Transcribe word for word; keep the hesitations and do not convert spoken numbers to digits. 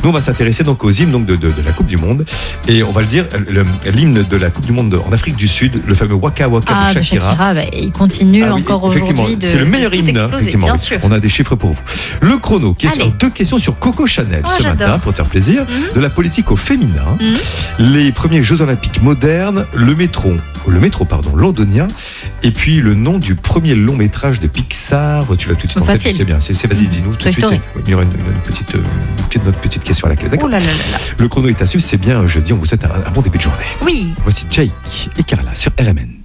Nous, on va s'intéresser donc aux hymnes donc, de, de, de la Coupe du Monde. Et on va le dire, le, l'hymne de la Coupe du Monde en Afrique du Sud, le fameux Waka Waka ah, de Shakira. De Shakira bah, il continue ah, oui, encore aujourd'hui de c'est le meilleur de hymne, exploser, bien sûr. On a des chiffres pour vous. Le chrono, question, deux questions sur Coco Chanel oh, ce j'adore. matin, pour te faire plaisir. Mmh. De la politique au féminin, mmh. les premiers Jeux Olympiques modernes, le métro, le métro pardon, londonien, et puis le nom du premier long métrage de Pixar. Tu l'as tout de suite en tête, c'est bien. C'est, c'est, vas-y, dis-nous. Tout de suite, il y aura une, une petite, une petite, notre petite question à la clé. D'accord. Oh là là là là. Le chrono est à suivre, c'est bien jeudi. On vous souhaite un, un bon début de journée. Oui. Voici Jake et Carla sur R M N.